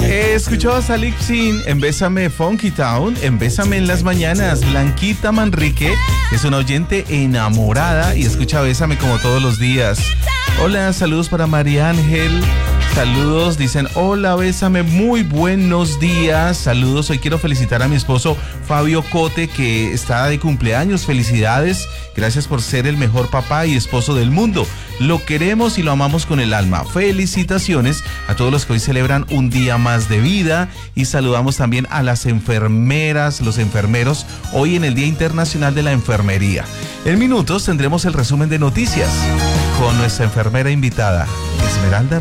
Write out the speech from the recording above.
Escuchabas a Lipsin en Bésame Funky Town, en Bésame en las mañanas. Blanquita Manrique es una oyente enamorada y escucha Bésame como todos los días. Hola, saludos para María Ángel. Saludos, dicen, hola, Bésame, muy buenos días. Saludos, hoy quiero felicitar a mi esposo Fabio Cote, que está de cumpleaños. Felicidades, gracias por ser el mejor papá y esposo del mundo. Lo queremos y lo amamos con el alma. Felicitaciones a todos los que hoy celebran un día más de vida. Y saludamos también a las enfermeras, los enfermeros, hoy en el Día Internacional de la Enfermería. En minutos tendremos el resumen de noticias con nuestra enfermera invitada, Esmeralda